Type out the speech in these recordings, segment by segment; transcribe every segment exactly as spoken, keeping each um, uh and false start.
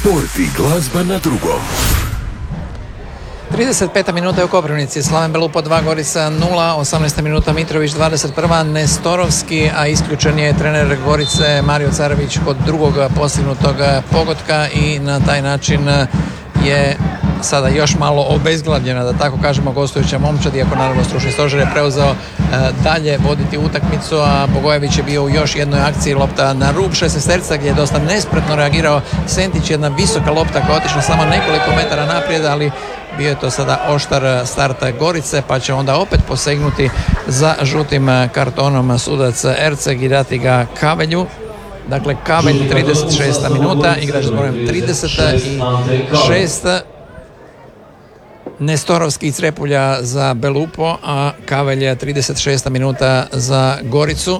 Sport i glazba na drugom. trideset peta minuta je u Koprivnici, Slaven Belupo dva, Gorica nula, osamnaesta minuta Mitrović dvadeset prva, Nestorovski, a isključen je trener Gorice Mario Carević kod drugog postignutog pogotka i na taj način je sada još malo obezglavljena, da tako kažemo, gostujuća momčad, iako naravno stručni stožer je preuzeo e, dalje voditi utakmicu, a Bogojević je bio u još jednoj akciji, lopta na rub šesnaesterca gdje je dosta nespretno reagirao Sentić, jedna visoka lopta koja je otišla samo nekoliko metara naprijed, ali bio je to sada oštar start Gorice, pa će onda opet posegnuti za žutim kartonom sudac Erceg i dati ga Kavelju. Dakle, Kavelj, trideset šesta minuta, igrač s brojem trideset šest. Nestorovski i Crepulja za Belupo, a Kavelj je trideset šesta minuta za Goricu.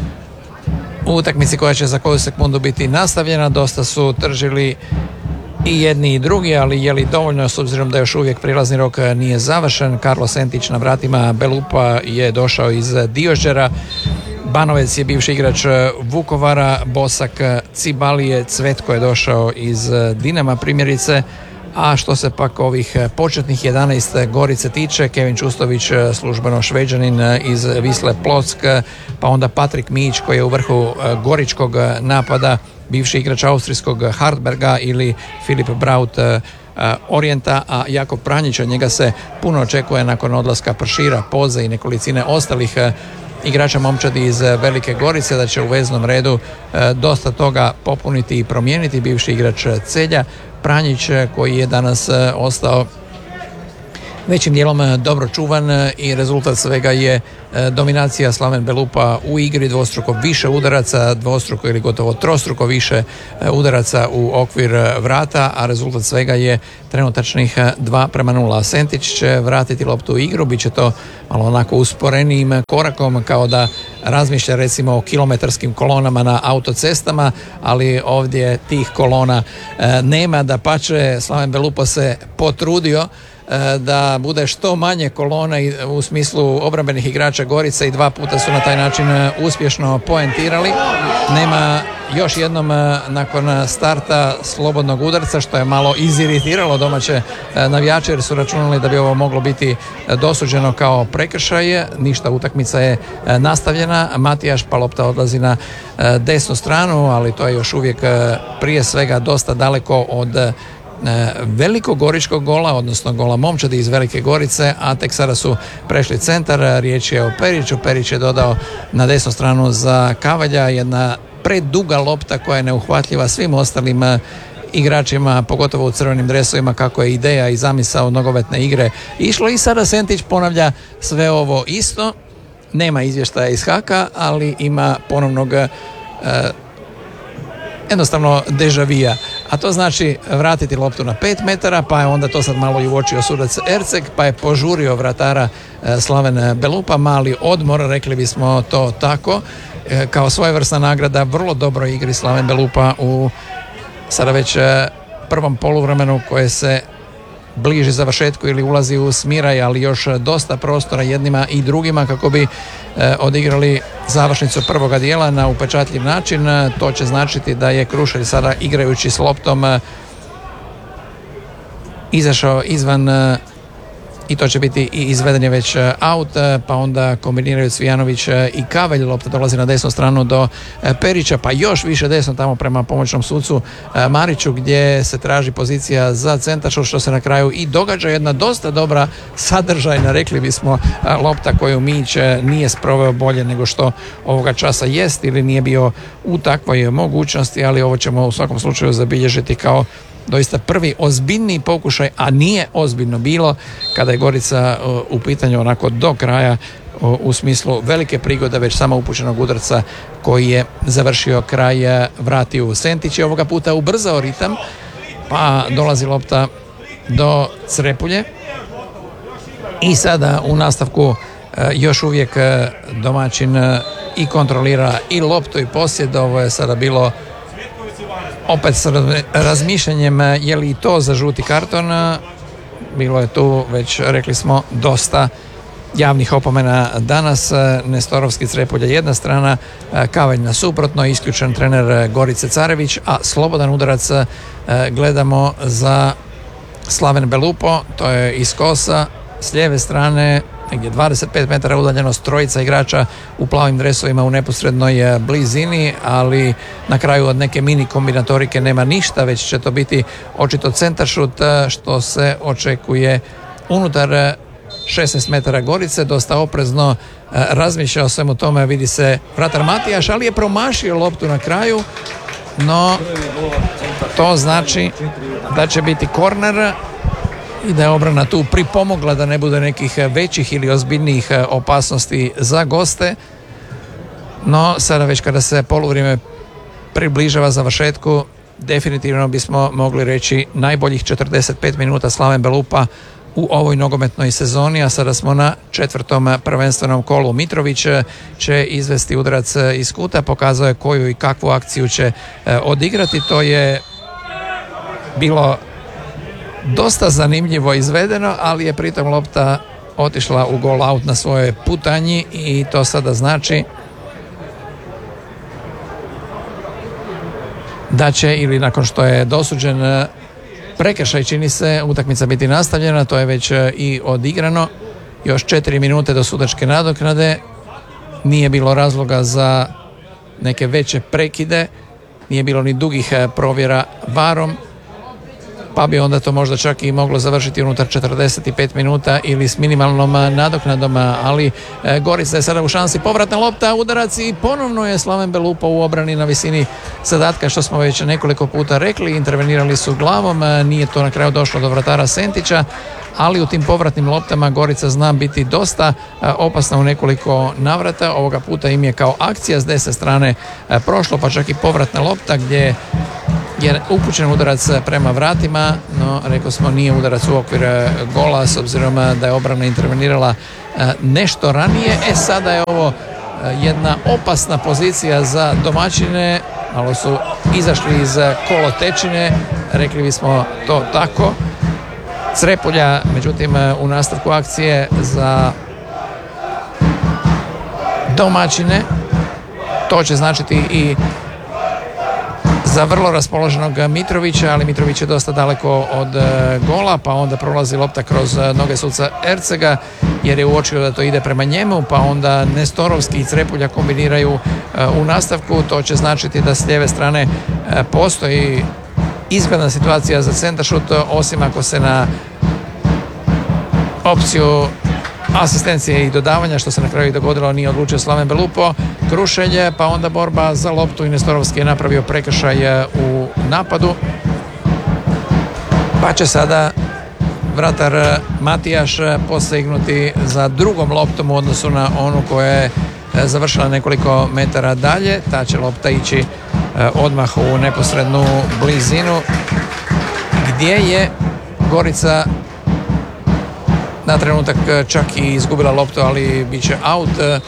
U utakmici koja će za koju sekundu biti nastavljena, dosta su tržili i jedni i drugi, ali je li dovoljno s obzirom da još uvijek prilazni rok nije završen. Karlo Sentić na vratima Belupa je došao iz Diožera. Banovec je bivši igrač Vukovara, Bosak Cibalije, Cvetko je došao iz Dinama primjerice. A što se pak ovih početnih jedanaest Gorice tiče, Kevin Čustović, službeno Šveđanin iz Wisle Plock, pa onda Patrik Mijić koji je u vrhu goričkog napada, bivši igrač austrijskog Hartberga ili Filip Braut Orijenta, a Jakov Pranjić, od njega se puno očekuje nakon odlaska Pršira, Poze i nekolicine ostalih igrača momčadi iz Velike Gorice, da će u veznom redu dosta toga popuniti i promijeniti. Bivši igrač Celja Pranjić koji je danas ostao većim dijelom dobro čuvan i rezultat svega je dominacija Slaven Belupa u igri, dvostruko više udaraca, dvostruko ili gotovo trostruko više udaraca u okvir vrata, a rezultat svega je trenutačnih dva prema nula. Sentić će vratiti loptu u igru, bit će to malo onako usporenijim korakom, kao da razmišlja recimo o kilometarskim kolonama na autocestama, ali ovdje tih kolona nema, da pače Slaven Belupo se potrudio da bude što manje kolona u smislu obrambenih igrača Gorice i dva puta su na taj način uspješno poentirali. Nema još jednom nakon starta slobodnog udarca, što je malo iziritiralo domaće navijače jer su računali da bi ovo moglo biti dosuđeno kao prekršaj. Ništa, utakmica je nastavljena. Matijaš, pa lopta odlazi na desnu stranu, ali to je još uvijek prije svega dosta daleko od velikog goričkog gola, odnosno gola momčadi iz Velike Gorice, a tek sada su prešli centar. Riječ je o Periću. Perić je dodao na desnu stranu za Kavelja, jedna preduga lopta koja je neuhvatljiva svim ostalim igračima, pogotovo u crvenim dresovima, kako je ideja i zamisao nogometne igre išlo. I sada Sentić ponavlja sve ovo isto. Nema izvještaja iz Haka, ali ima ponovnog e, jednostavno dežavija, a to znači vratiti loptu na pet metara, pa je onda to sad malo i uočio sudac Erceg, pa je požurio vratara Slaven Belupa, mali odmor, rekli bismo to tako, kao svojevrsna nagrada vrlo dobro igri Slaven Belupa u sada već prvom poluvremenu koje se bliži završetku ili ulazi u smiraj, ali još dosta prostora jednima i drugima kako bi e, odigrali završnicu prvoga dijela na upečatljiv način. To će značiti da je Krušelj sada igrajući s loptom e, izašao izvan e, i to će biti i izveden je već out, pa onda kombiniraju Cvijanović i Kavelj, lopta dolazi na desnu stranu do Perića, pa još više desno tamo prema pomoćnom sucu Mariću, gdje se traži pozicija za centaršut, što se na kraju i događa. Jedna dosta dobra sadržajna, rekli bismo, lopta koju Mijić nije sproveo bolje nego što ovoga časa jest ili nije bio u takvoj mogućnosti, ali ovo ćemo u svakom slučaju zabilježiti kao doista prvi ozbiljniji pokušaj, a nije ozbiljno bilo kada je Gorica u pitanju onako do kraja u smislu velike prigode, već samo upućenog udarca koji je završio kraj vratio. Sentić je ovoga puta ubrzao ritam, pa dolazi lopta do Crepulje i sada u nastavku još uvijek domaćin i kontrolira i loptu i posjed. Ovo je sada bilo opet s razmišljanjem je li to za žuti karton. Bilo je tu, već rekli smo, dosta javnih opomena danas. Nestorovski, Crepulja jedna strana, Kavelj na suprotno, isključen trener Gorice Carević, a slobodan udarac gledamo za Slaven Belupo, to je iz kosa s lijeve strane, negdje dvadeset pet metara udaljenost, trojica igrača u plavim dresovima u neposrednoj blizini, ali na kraju od neke mini kombinatorike nema ništa, već će to biti očito centaršut, što se očekuje unutar šesnaest metara Gorice. Dosta oprezno razmišlja o svemu tome, vidi se vratar Matijaš, ali je promašio loptu na kraju, no to znači da će biti korner i da je obrana tu pripomogla da ne bude nekih većih ili ozbiljnijih opasnosti za goste. No sada već kada se poluvrijeme približava završetku, definitivno bismo mogli reći najboljih četrdeset pet minuta Slaven Belupa u ovoj nogometnoj sezoni, a sada smo na četvrtom prvenstvenom kolu. Mitrović će izvesti udarac iz kuta, pokazao je koju i kakvu akciju će odigrati. To je bilo dosta zanimljivo izvedeno, ali je pritom lopta otišla u gol out na svojoj putanji i to sada znači da će, ili nakon što je dosuđen prekršaj, čini se, utakmica biti nastavljena. To je već i odigrano. Još četiri minute do sudačke nadoknade. Nije bilo razloga za neke veće prekide, nije bilo ni dugih provjera varom, pa bi onda to možda čak i moglo završiti unutar četrdeset pet minuta ili s minimalnom nadoknadom, ali Gorica je sada u šansi. Povratna lopta, udarac i ponovno je Slaven Belupo u obrani na visini zadatka, što smo već nekoliko puta rekli. Intervenirali su glavom, nije to na kraju došlo do vratara Sentića, ali u tim povratnim loptama Gorica zna biti dosta opasna u nekoliko navrata. Ovoga puta im je kao akcija s desne strane prošlo, pa čak i povratna lopta gdje je upućen udarac prema vratima, no rekao smo nije udarac u okvir gola s obzirom da je obrana intervenirala nešto ranije. E sada je ovo jedna opasna pozicija za domaćine, malo su izašli iz kolotečine, rekli bismo to tako. Crepulja, međutim, u nastavku akcije za domaćine, to će značiti i za vrlo raspoloženog Mitrovića, ali Mitrović je dosta daleko od gola, pa onda prolazi lopta kroz noge suca Ercega jer je uočio da to ide prema njemu, pa onda Nestorovski i Crepulja kombiniraju u nastavku. To će značiti da s lijeve strane postoji izgledna situacija za centaršut, osim ako se na opciju asistencije i dodavanja, što se na kraju i dogodilo, nije odlučio Slaven Belupo. Krušelj, pa onda borba za loptu i Nestorovski je napravio prekršaj u napadu, pa će sada vratar Matijaš posegnuti za drugom loptom u odnosu na onu koja je završila nekoliko metara dalje. Ta će lopta ići odmah u neposrednu blizinu gdje je Gorica na trenutak čak i izgubila loptu, ali bit će out.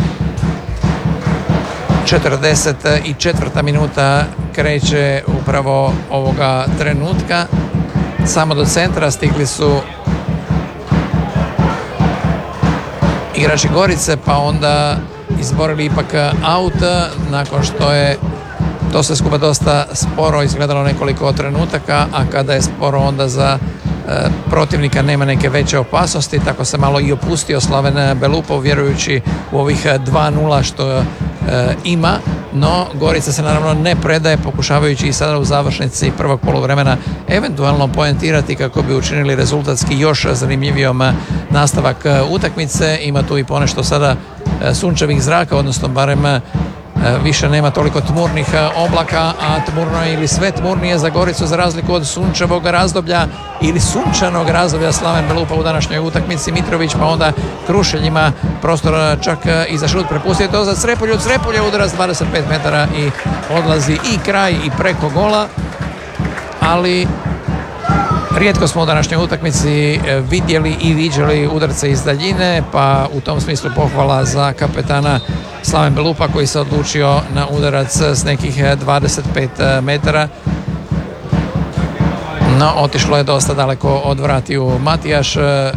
četrdeset četvrta minuta kreće upravo ovoga trenutka. Samo do centra stigli su igrači Gorice, pa onda izborili ipak out nakon što je to sve skupa dosta sporo izgledalo nekoliko trenutaka, a kada je sporo onda za protivnika nema neke veće opasnosti, tako se malo i opustio Slaven Belupo vjerujući u ovih dva nula što e, ima, no Gorica se naravno ne predaje, pokušavajući i sada u završnici prvog poluvremena eventualno poentirati kako bi učinili rezultatski još zanimljivijom nastavak utakmice. Ima tu i ponešto sada sunčevih zraka, odnosno barem više nema toliko tmurnih oblaka, a tmurno je ili sve tmurnije za Goricu za razliku od sunčevog razdoblja ili sunčanog razdoblja Slaven Belupa u današnjoj utakmici. Mitrović, pa onda Krušelj ima prostor čak i za šut, prepustio to za Crepulju. Crepulja udarac dvadeset pet metara i odlazi i kraj i preko gola, ali rijetko smo u današnjoj utakmici vidjeli i viđali udarce iz daljine, pa u tom smislu pohvala za kapetana Slaven Belupa koji se odlučio na udarac s nekih dvadeset pet metara. No, otišlo je dosta daleko od vratiju. Matijaš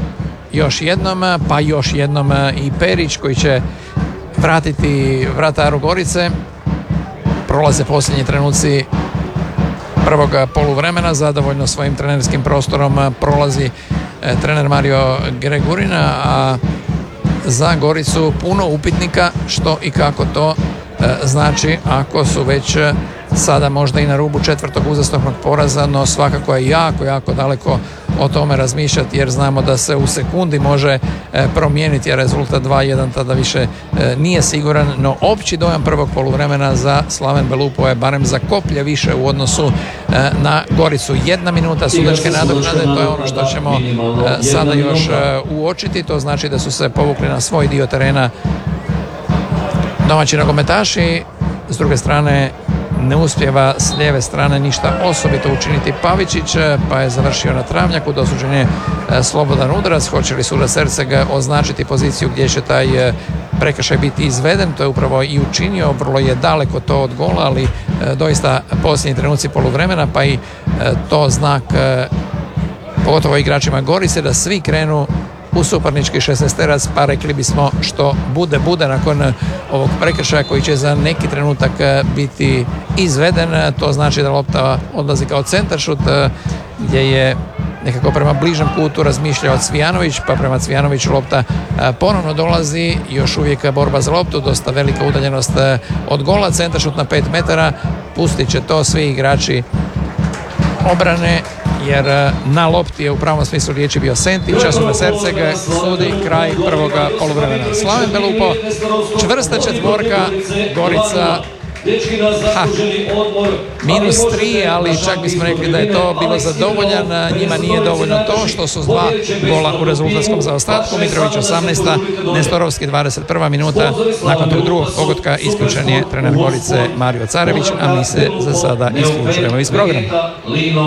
još jednom, pa još jednom i Perić koji će vratiti vrataru Gorice. Prolaze posljednji trenuci prvog poluvremena, zadovoljno svojim trenerskim prostorom prolazi trener Mario Gregurina, a za Goricu puno upitnika što i kako to znači ako su već sada možda i na rubu četvrtog uzastopnog poraza, no svakako je jako, jako daleko o tome razmišljati jer znamo da se u sekundi može promijeniti, a rezultat dva jedan tada više nije siguran, no opći dojam prvog poluvremena za Slaven Belupo je barem za koplje više u odnosu na Goricu. Jedna minuta sudačke nadoknade, to je ono što ćemo sada još uočiti, to znači da su se povukli na svoj dio terena domaći nogometaši. S druge strane ne uspijeva s lijeve strane ništa osobito učiniti Pavičić, pa je završio na travnjaku, dosuđen je slobodan udarac. Hoće li sudac Erceg označiti poziciju gdje će taj prekršaj biti izveden, to je upravo i učinio, vrlo je daleko to od gola, ali doista posljednji trenuci poluvremena, pa i to znak pogotovo igračima Gorice da svi krenu u suparnički šesnaesterac, pa rekli bismo što bude, bude nakon ovog prekršaja koji će za neki trenutak biti izveden. To znači da lopta odlazi kao centaršut gdje je nekako prema bližem kutu razmišljao Cvijanović, pa prema Cvijanoviću lopta ponovno dolazi, još uvijek borba za loptu, dosta velika udaljenost od gola, centaršut na pet metara, pustit će to svi igrači obrane jer na lopti je u pravom smislu riječi bio Sentić, a sudac Erceg sudi kraj prvog poluvremena. Slaven Belupo, čvrsta četvorka, Gorica ha, minus tri, ali čak bismo rekli da je to bilo zadovoljan, njima nije dovoljno to što su dva gola u rezultatskom zaostatku. Mitrović osamnaesta, Nestorovski dvadeset prva minuta, nakon tog drugog pogotka isključen je trener Gorice Mario Carević, a mi se za sada isključujemo iz programa.